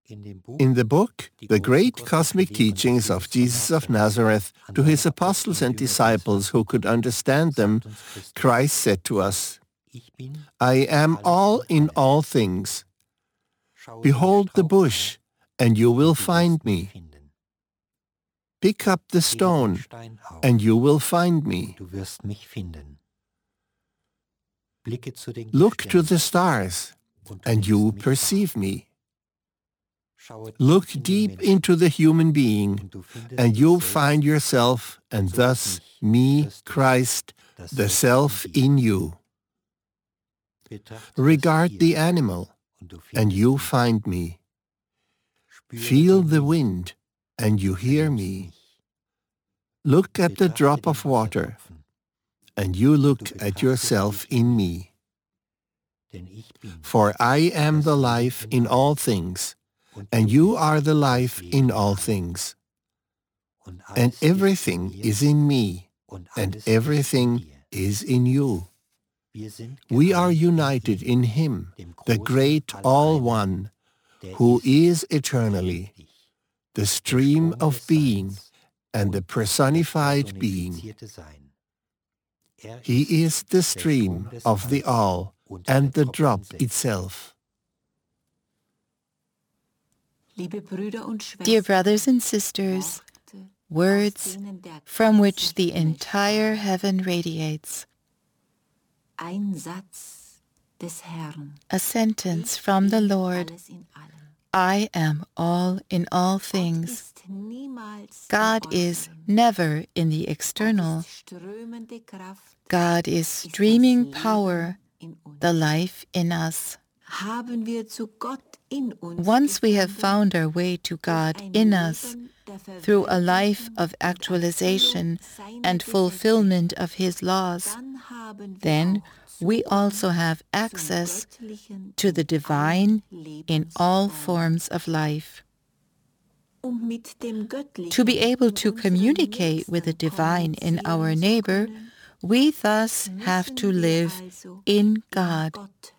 In the book, The Great Cosmic Teachings of Jesus of Nazareth to his apostles and disciples who could understand them, Christ said to us, I am all in all things. Behold the bush, and you will find me. Pick up the stone, and you will find me. Look to the stars, and you perceive me. Look deep into the human being, and you'll find yourself, and thus me, Christ, the self in you. Regard the animal, and you find me. Feel the wind, and you hear me. Look at the drop of water, and you look at yourself in me. For I am the life in all things, and you are the life in all things. And everything is in me, and everything is in you. We are united in Him, the great All-One, who is eternally the stream of being and the personified being. He is the stream of the All and the drop itself. Dear brothers and sisters, words from which the entire heaven radiates. A sentence from the Lord. I am all in all things. God is never in the external. God is streaming power, the life in us. Once we have found our way to God in us, through a life of actualization and fulfillment of His laws, then we also have access to the divine in all forms of life. To be able to communicate with the divine in our neighbor, we thus have to live in God.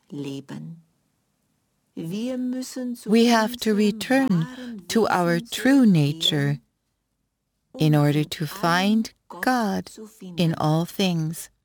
We have to return to our true nature in order to find God in all things.